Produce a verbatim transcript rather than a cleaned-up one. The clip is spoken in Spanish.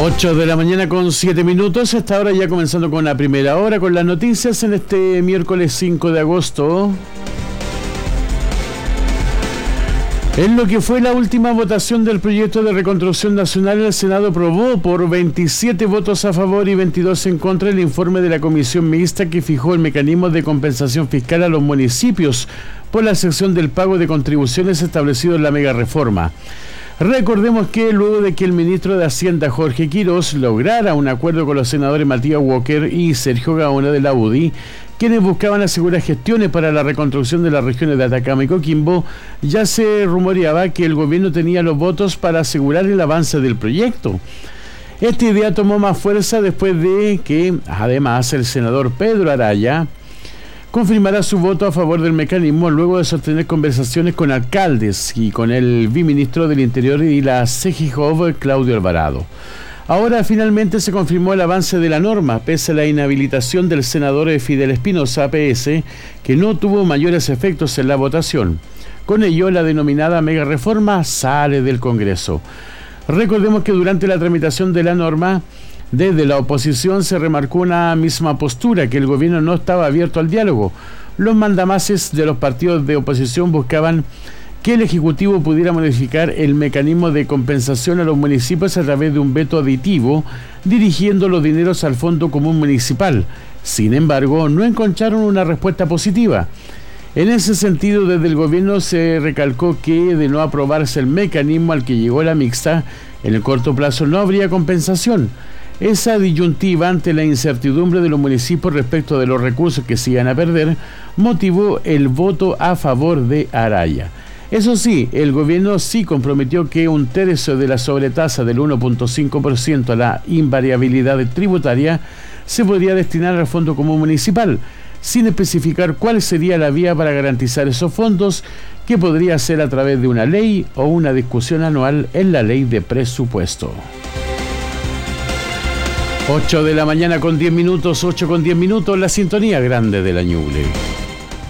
ocho de la mañana con siete minutos, esta hora ya comenzando con la primera hora, con las noticias en este miércoles cinco de agosto. En lo que fue la última votación del proyecto de reconstrucción nacional, el Senado aprobó por veintisiete votos a favor y veintidós en contra el informe de la comisión mixta que fijó el mecanismo de compensación fiscal a los municipios por la sección del pago de contribuciones establecido en la megareforma. Recordemos que luego de que el ministro de Hacienda, Jorge Quirós, lograra un acuerdo con los senadores Matías Walker y Sergio Gaona de la U D I, quienes buscaban asegurar gestiones para la reconstrucción de las regiones de Atacama y Coquimbo, ya se rumoreaba que el gobierno tenía los votos para asegurar el avance del proyecto. Esta idea tomó más fuerza después de que, además, el senador Pedro Araya confirmará su voto a favor del mecanismo luego de sostener conversaciones con alcaldes y con el viceministro del Interior y la CEGIJOV, Claudio Alvarado. Ahora finalmente se confirmó el avance de la norma, pese a la inhabilitación del senador Fidel Espinosa, P S, que no tuvo mayores efectos en la votación. Con ello, la denominada mega reforma sale del Congreso. Recordemos que durante la tramitación de la norma, desde la oposición se remarcó una misma postura, que el gobierno no estaba abierto al diálogo. Los mandamases de los partidos de oposición buscaban que el Ejecutivo pudiera modificar el mecanismo de compensación a los municipios a través de un veto aditivo, dirigiendo los dineros al Fondo Común Municipal. Sin embargo, no encontraron una respuesta positiva. En ese sentido, desde el gobierno se recalcó que, de no aprobarse el mecanismo al que llegó la mixta, en el corto plazo no habría compensación. Esa disyuntiva ante la incertidumbre de los municipios respecto de los recursos que se iban a perder motivó el voto a favor de Araya. Eso sí, el gobierno sí comprometió que un tercio de la sobretasa del uno punto cinco por ciento a la invariabilidad tributaria se podría destinar al Fondo Común Municipal, sin especificar cuál sería la vía para garantizar esos fondos, que podría ser a través de una ley o una discusión anual en la ley de presupuesto. ocho de la mañana con diez minutos, ocho con diez minutos, la sintonía grande de la Ñuble.